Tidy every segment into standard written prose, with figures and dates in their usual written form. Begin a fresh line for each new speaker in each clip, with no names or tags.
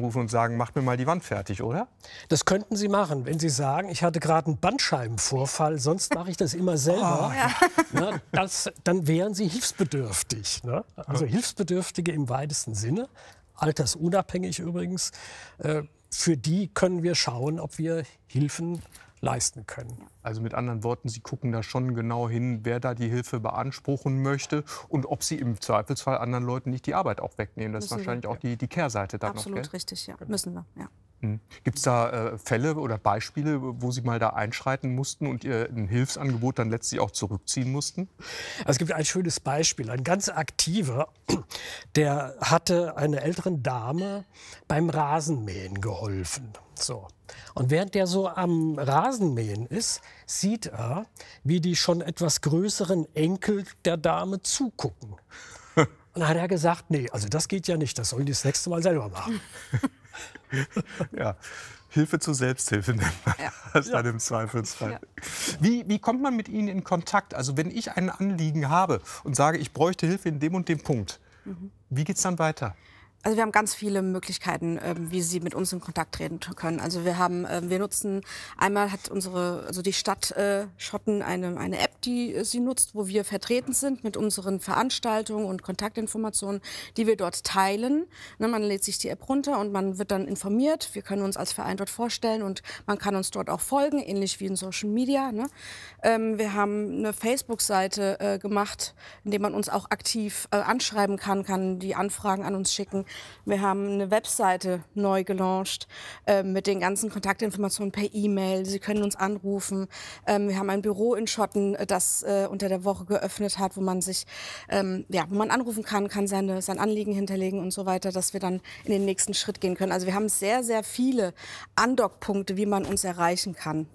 anrufen und sagen, macht mir mal die Wand fertig, oder?
Das könnten Sie machen, wenn Sie sagen, ich hatte gerade einen Bandscheibenvorfall, sonst mache ich das immer selber. Ne, dann wären Sie hilfsbedürftig. Ne? Also Hilfsbedürftige im weitesten Sinne, altersunabhängig übrigens. Für die können wir schauen, ob wir Hilfen leisten können.
Also mit anderen Worten, Sie gucken da schon genau hin, wer da die Hilfe beanspruchen möchte und ob Sie im Zweifelsfall anderen Leuten nicht die Arbeit auch wegnehmen. Das ist wahrscheinlich auch die Kehrseite dann noch.
Absolut richtig, ja. Müssen wir, ja.
Gibt es da Fälle oder Beispiele, wo Sie mal da einschreiten mussten und ein Hilfsangebot dann letztlich auch zurückziehen mussten?
Also es gibt ein schönes Beispiel. Ein ganz aktiver, der hatte einer älteren Dame beim Rasenmähen geholfen. So. Und während der so am Rasenmähen ist, sieht er, wie die schon etwas größeren Enkel der Dame zugucken. Und dann hat er gesagt, nee, also das geht ja nicht, das sollen die das nächste Mal selber machen.
Ja, Hilfe zur Selbsthilfe nennt man das dann im Zweifelsfall. Ja. Wie kommt man mit Ihnen in Kontakt? Also wenn ich ein Anliegen habe und sage, ich bräuchte Hilfe in dem und dem Punkt, wie geht es dann weiter?
Also wir haben ganz viele Möglichkeiten, wie Sie mit uns in Kontakt treten können. Also wir nutzen, einmal hat die Stadt Schotten eine App, die sie nutzt, wo wir vertreten sind mit unseren Veranstaltungen und Kontaktinformationen, die wir dort teilen. Ne, man lädt sich die App runter und man wird dann informiert. Wir können uns als Verein dort vorstellen und man kann uns dort auch folgen, ähnlich wie in Social Media. Ne? Wir haben eine Facebook-Seite gemacht, in der man uns auch aktiv anschreiben kann die Anfragen an uns schicken. Wir haben eine Webseite neu gelauncht mit den ganzen Kontaktinformationen per E-Mail. Sie können uns anrufen. Wir haben ein Büro in Schotten, das unter der Woche geöffnet hat, wo man sich, wo man anrufen kann sein Anliegen hinterlegen und so weiter, dass wir dann in den nächsten Schritt gehen können. Also wir haben sehr, sehr viele Andockpunkte, wie man uns erreichen kann.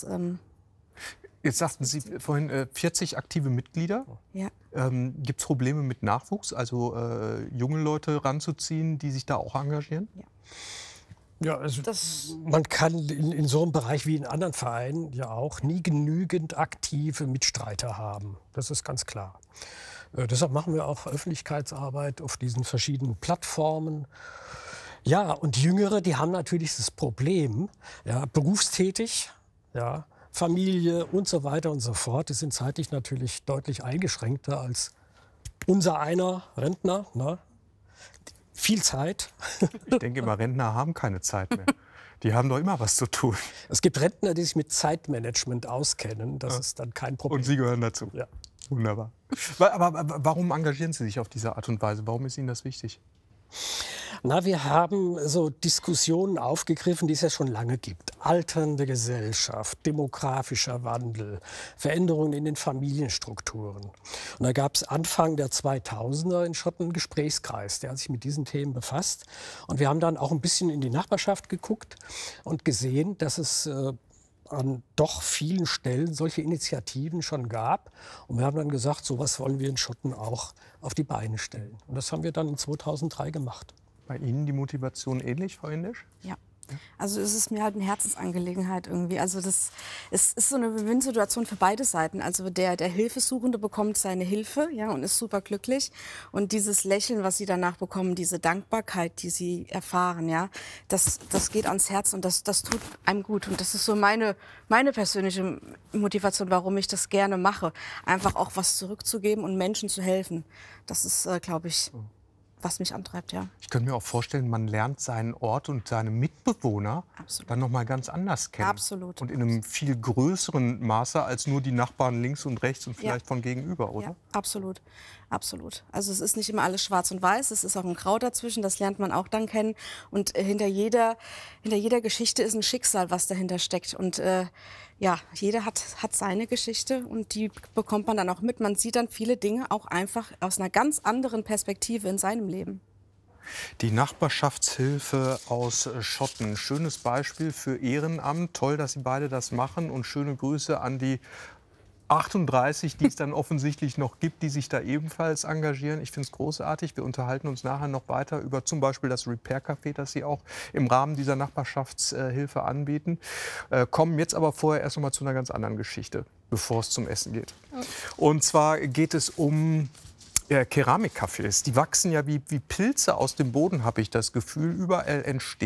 Jetzt sagten Sie vorhin 40 aktive Mitglieder.
Ja.
Gibt es Probleme mit Nachwuchs, also junge Leute ranzuziehen, die sich da auch engagieren?
Ja.
Ja, also man kann in so einem Bereich wie in anderen Vereinen ja auch nie genügend aktive Mitstreiter haben. Das ist ganz klar. Deshalb machen wir auch Öffentlichkeitsarbeit auf diesen verschiedenen Plattformen. Ja, und Jüngere, die haben natürlich das Problem, ja, berufstätig, ja, Familie und so weiter und so fort. Die sind zeitlich natürlich deutlich eingeschränkter als unser einer Rentner. Ne? Viel Zeit.
Ich denke immer, Rentner haben keine Zeit mehr. Die haben doch immer was zu tun.
Es gibt Rentner, die sich mit Zeitmanagement auskennen. Das ist dann kein Problem.
Und Sie gehören dazu.
Ja.
Wunderbar. Aber warum engagieren Sie sich auf diese Art und Weise? Warum ist Ihnen das wichtig?
Na, wir haben so Diskussionen aufgegriffen, die es ja schon lange gibt. Alternde Gesellschaft, demografischer Wandel, Veränderungen in den Familienstrukturen. Und da gab es Anfang der 2000er in Schotten einen Gesprächskreis, der hat sich mit diesen Themen befasst. Und wir haben dann auch ein bisschen in die Nachbarschaft geguckt und gesehen, dass es an doch vielen Stellen solche Initiativen schon gab. Und wir haben dann gesagt, sowas wollen wir in Schotten auch auf die Beine stellen. Und das haben wir dann in 2003 gemacht.
Bei Ihnen die Motivation ähnlich, Frau Hindisch?
Ja. Also es ist mir halt eine Herzensangelegenheit irgendwie. Also es ist so eine Win-Win-Situation für beide Seiten. Also der Hilfesuchende bekommt seine Hilfe, ja, und ist super glücklich. Und dieses Lächeln, was sie danach bekommen, diese Dankbarkeit, die sie erfahren, ja, das geht ans Herz und das tut einem gut. Und das ist so meine persönliche Motivation, warum ich das gerne mache. Einfach auch was zurückzugeben und Menschen zu helfen. Das ist, glaube ich, was mich antreibt, ja.
Ich könnte mir auch vorstellen, man lernt seinen Ort und seine Mitbewohner dann noch mal ganz anders kennen.
Absolut.
Und in einem viel größeren Maße als nur die Nachbarn links und rechts und vielleicht von gegenüber, oder?
Ja, absolut. Absolut. Also es ist nicht immer alles schwarz und weiß, es ist auch ein Grau dazwischen, das lernt man auch dann kennen. Und hinter jeder Geschichte ist ein Schicksal, was dahinter steckt. Und jeder hat seine Geschichte und die bekommt man dann auch mit. Man sieht dann viele Dinge auch einfach aus einer ganz anderen Perspektive in seinem Leben.
Die Nachbarschaftshilfe aus Schotten. Schönes Beispiel für Ehrenamt. Toll, dass Sie beide das machen. Und schöne Grüße an die 38, die es dann offensichtlich noch gibt, die sich da ebenfalls engagieren. Ich finde es großartig. Wir unterhalten uns nachher noch weiter über zum Beispiel das Repair-Café, das Sie auch im Rahmen dieser Nachbarschaftshilfe anbieten. Kommen jetzt aber vorher erst noch mal zu einer ganz anderen Geschichte, bevor es zum Essen geht. Und zwar geht es um Keramikcafés. Die wachsen ja wie Pilze aus dem Boden, habe ich das Gefühl. Überall entstehen